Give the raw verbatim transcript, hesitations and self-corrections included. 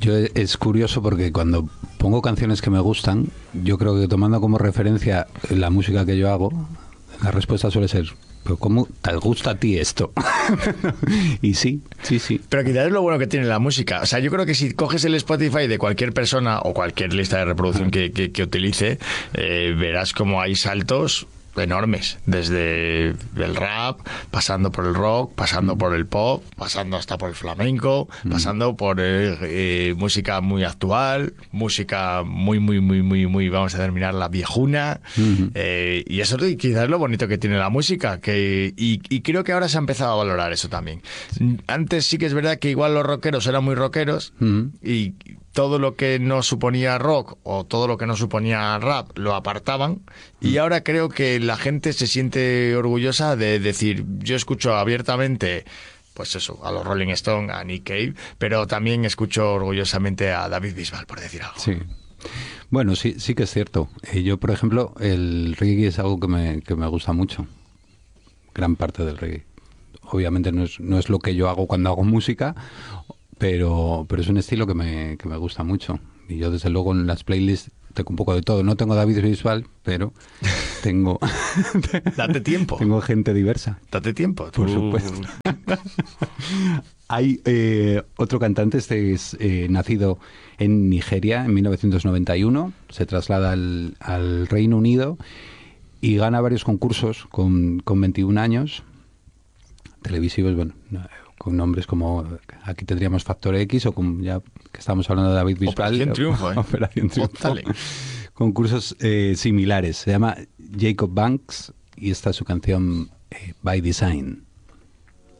Yo es curioso porque cuando pongo canciones que me gustan, yo creo que tomando como referencia la música que yo hago, la respuesta suele ser: ¿pero cómo te gusta a ti esto? Y sí, sí, sí. Pero quizás es lo bueno que tiene la música. O sea, yo creo que si coges el Spotify de cualquier persona o cualquier lista de reproducción que, que, que utilice, eh, verás como hay saltos enormes, desde el rap, pasando por el rock, pasando por el pop, pasando hasta por el flamenco, pasando por eh, eh, música muy actual, música muy, muy, muy, muy, muy, vamos a terminar, la viejuna, uh-huh. eh, y eso quizás es lo bonito que tiene la música, que y, y creo que ahora se ha empezado a valorar eso también. Sí. Antes sí que es verdad que igual los rockeros eran muy rockeros, uh-huh. y todo lo que no suponía rock o todo lo que no suponía rap lo apartaban, y ahora creo que la gente se siente orgullosa de decir, yo escucho abiertamente, pues eso, a los Rolling Stones, a Nick Cave, pero también escucho orgullosamente a David Bisbal, por decir algo. Sí. Bueno, sí, sí que es cierto. Eh, yo, por ejemplo, el reggae es algo que me, que me gusta mucho. Gran parte del reggae. Obviamente no es, no es lo que yo hago cuando hago música, pero, pero es un estilo que me, que me gusta mucho. Y yo, desde luego, en las playlists tengo un poco de todo. No tengo David Bisbal, pero tengo... Date tiempo. Tengo gente diversa. Date tiempo. Por uh. supuesto. Hay eh, otro cantante, este es eh, nacido en Nigeria en mil novecientos noventa y uno, se traslada al, al Reino Unido y gana varios concursos con, con veintiún años, televisivos, bueno, con nombres como, aquí tendríamos Factor X, o como ya que estamos hablando de David Bisbal. Operación Triunfo, ¿eh? Operación Triunfo. Concursos eh, similares. Se llama Jacob Banks y esta es su canción eh, By Design.